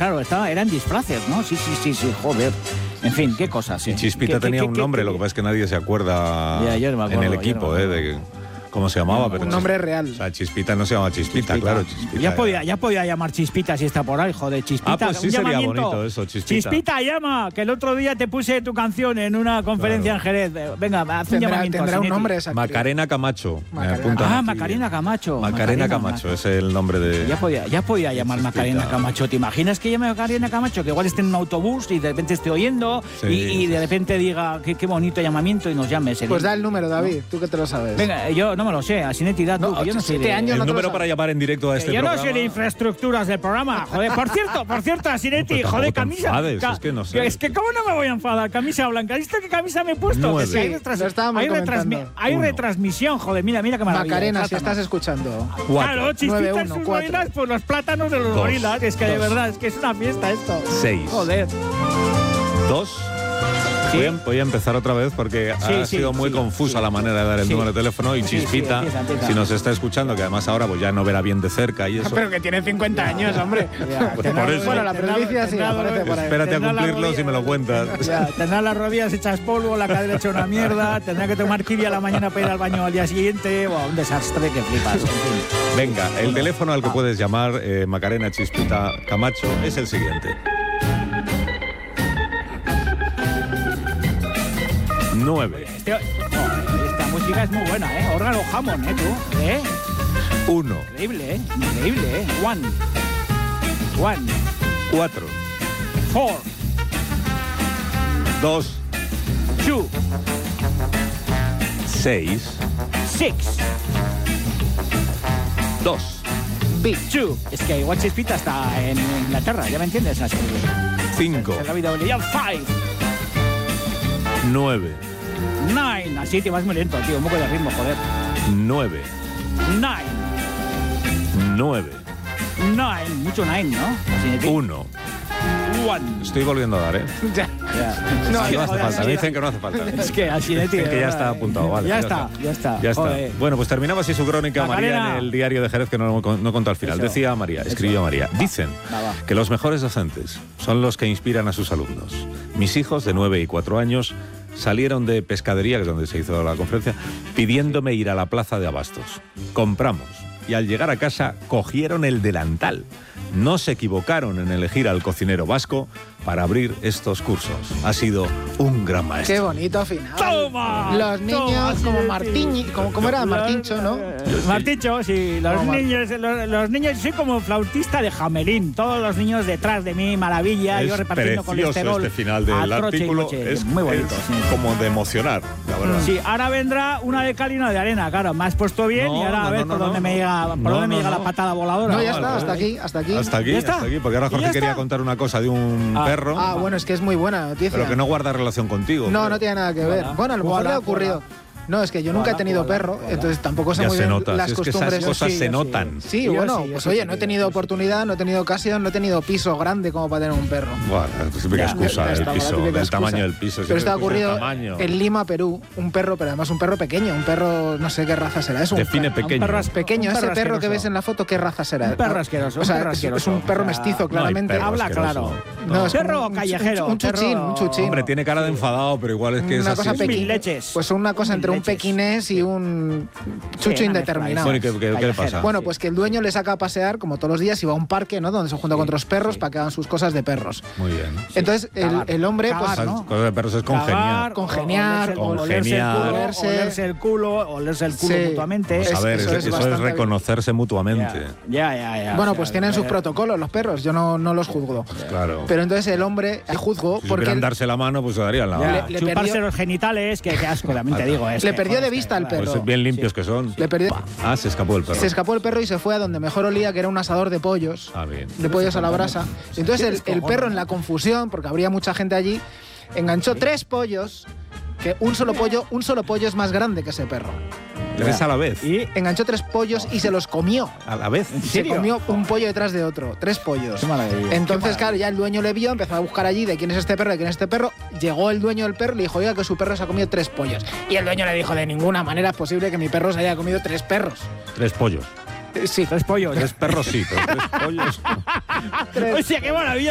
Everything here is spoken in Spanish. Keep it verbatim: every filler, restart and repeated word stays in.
claro, estaba, eran disfraces, ¿no? Sí, sí, sí, sí, joder. En fin, qué cosas. Y Chispita ¿Qué, tenía qué, un qué, nombre, qué, lo que pasa es que nadie se acuerda ya, yo no me acuerdo, en el equipo, no ¿eh? De cómo se llamaba. Un pero nombre Chis- real. O sea, Chispita no se llama Chispita, Chispita. claro. Chispita Ya era- podía, ya podía llamar Chispita si está por ahí, joder, Chispita. Ah, pues sí un sería llamamiento. bonito eso, Chispita. Chispita, llama, que el otro día te puse tu canción en una conferencia Claro. en Jerez. Venga, haz un Tendrá, llamamiento. tendrá un Sinetti. nombre esa actriz. Macarena Camacho. me Macarena. apuntan Ah, aquí. Macarena Camacho. Macarena Camacho, es el nombre de... Ya podía, ya podía llamar Chispita. Macarena Camacho. ¿Te imaginas que llame Macarena Camacho? Que igual esté en un autobús y de repente esté oyendo Sí, y, y de sí. repente diga qué, qué bonito llamamiento y nos llame ese Pues día. da el número, David, tú que te lo sabes. Venga, yo no me lo sé, a Sinetti da tú, No, que yo no sé este de- año El no te lo número sabes. para llamar en directo a Que este yo no programa... sé de infraestructuras del programa. Joder, por cierto, por cierto, a Sinetti, Pues joder, tampoco te camisa. enfades, ca- es que no sé. Es que, ¿cómo no me voy a enfadar? Camisa blanca. ¿Viste qué camisa me he puesto? Nueve. Que si hay, Sí, retras- lo estábamos hay, comentando. retransmi- hay Uno. retransmisión, joder, mira, mira qué maravilla. Macarena, si Plátanos. estás escuchando. Cuatro. Claro, Chispita Nueve, y uno, sus cuatro. gorilas, pues los plátanos de los Dos. gorilas. Es que de Dos. verdad, es que es una fiesta esto. Seis. Joder. Dos. Sí. Voy, a, voy a empezar otra vez porque Sí, ha sí, sido muy sí, confusa sí. la manera de dar el Sí. número de teléfono y Sí, sí, Chispita, empieza, empieza. si nos está escuchando, que además ahora pues ya no verá bien de cerca y eso. Pero que tiene cincuenta años, hombre. Ya, Pues tendrá- por eso. Bueno, la tendrá- presbicia sí, tendrá- aparece por ahí. Espérate a tendrá la cumplirlos y me lo cuentas. Ya, tendrá las rodillas hechas polvo, la cadera hecha una mierda, tendrá que tomar kiwi a la mañana para ir al baño al día siguiente. Buah, un desastre que flipas. En fin. Venga, el teléfono al que puedes llamar, eh, Macarena Chispita Camacho, es el siguiente. nueve. Este- joder, esta música es muy buena, ¿eh? Órgano Hammond, ¿eh, tú? ¿Eh? uno. Increíble, ¿eh? Increíble, ¿eh? One. One. cuatro. Four. dos. Two. seis. Six. dos. Big Two. Es que igual Chispita está en Inglaterra, ¿ya me entiendes? Así que- cinco. en la vida ya Five. nueve. Nine. Así te vas muy lento, tío. Un poco de ritmo, joder. nueve. Nine. nueve. Nine. Mucho nine, ¿no? Así de uno. One. Estoy volviendo a dar, ¿eh? Ya. Ya. No, Ah, no hace joder, falta. así- Me dicen que no hace falta. Es que así de Dicen que ya está apuntado, vale. Ya está, ya está. Ya está. Joder. Bueno, pues terminaba así su crónica María Macarena. en el diario de Jerez, que no, no contó al final. Eso. Decía María, escribió María. Dicen Va, va. que los mejores docentes son los que inspiran a sus alumnos. Mis hijos de nueve y cuatro años salieron de pescadería, que es donde se hizo la conferencia, pidiéndome ir a la plaza de abastos. Compramos y al llegar a casa cogieron el delantal. No se equivocaron en elegir al cocinero vasco para abrir estos cursos. Ha sido un gran maestro. Qué bonito final. ¡Toma! Los niños ¡Toma, como sí, Martín, sí. como, ¿cómo era? Martincho, ¿no? Martincho, sí. Los Como Mar- niños, los, los niños, soy como flautista de Jamelín. Todos los niños detrás de mí, maravilla. Es yo repartiendo precioso colesterol. este final a del troche y artículo. moche. Es muy bonito. es sí. como de emocionar, la verdad. Sí, ahora vendrá una de cal y una de arena, claro, me has puesto bien No, y ahora no, a ver no, por no, dónde no. me llega, por No, dónde me no, llega no. la patada voladora. No, ya vale, está, vale. hasta aquí, hasta aquí. Hasta aquí, ¿Ya está? hasta aquí, porque ahora Jorge ¿Ya quería está? contar una cosa de un Ah, perro, Ah, bueno, es que es muy buena noticia. pero que no guarda relación contigo. No, creo. no tiene nada que ver. Voilà, Bueno, a lo mejor voilà, le ha ocurrido. voilà. No, es que yo nunca he Voilà, tenido voilà, perro, voilà. entonces tampoco sé Ya muy se bien nota, las si es que costumbres. esas cosas sí, se yo sí. notan. Sí, Yo bueno, sí, yo pues sí oye, te no he digo, tenido yo sí. oportunidad, no he tenido ocasión, no he tenido piso grande como para tener un perro. Bueno, es típica Ya, excusa Ya del está, la piso, típica del excusa. tamaño del piso. Pero siempre está excusa ocurrido del tamaño. en Lima, Perú, un perro, pero además un perro pequeño, un perro, no sé qué raza será. Es un Define perro pequeño. perro as- pequeño, un ese perro que asqueroso. ves en la foto, ¿qué raza será? Un perro asqueroso, O sea, un perro es- es asqueroso. un perro O sea, mestizo, no hay claramente. perro Habla asqueroso. claro. No, es Perro como un- callejero, Un, chuchín, perro- un chuchín. Hombre, tiene cara de enfadado, pero igual es que es una así. cosa es- Mil pequeña. leches. Pues una cosa entre un Mil leches. pequinés y un chucho Sí, una indeterminado. Bueno, ¿y qué, qué- qué le pasa? Bueno, pues que el dueño le saca a pasear como todos los días y va a un parque, ¿no? Donde se junta con otros perros para que hagan sus cosas de perros. Muy bien. Entonces, el, Cagar. el hombre, Cagar, pues. ¿no? Cosas de perros es congeniar. Cagar, Congeniar, o- olerse el- congeniar. olerse el culo, Olerse- olerse el culo, olerse el culo Sí. mutuamente. Pues a Es- ver, eso eso, es eso es bastante- reconocerse mutuamente. Ya, ya, ya. Bueno, o sea, pues tienen sus eh, protocolos los perros, yo no, no los juzgo. Claro. Pero entonces el hombre le juzgó si porque supieran él darse la mano, pues se darían la mano. Ya, Le- le chuparse perdió- los genitales, que, que asco, también te digo. Es le que, perdió joder, de es que, vista al claro. perro. Pues bien limpios que son. le perdió, Ah, se escapó el perro. se escapó el perro y se fue a donde mejor olía, que era un asador de pollos. Ah, bien. de pollos a la brasa. Entonces el, el perro, en la confusión, porque habría mucha gente allí, enganchó tres pollos, que un solo pollo, un solo pollo es más grande que ese perro. Tres a la vez. Y Enganchó tres pollos y se los comió. A la vez. ¿En Se serio? comió un pollo detrás de otro, tres pollos. Qué maravilla. Entonces, claro, ya el dueño le vio, empezó a buscar allí de quién es este perro, de quién es este perro. Llegó el dueño del perro y le dijo, oiga, que su perro se ha comido tres pollos. Y el dueño le dijo, de ninguna manera es posible que mi perro se haya comido tres perros. Tres pollos. Eh, Sí, Tres pollos. Tres perros sí, pero tres pollos. tres. Hostia, qué maravilla.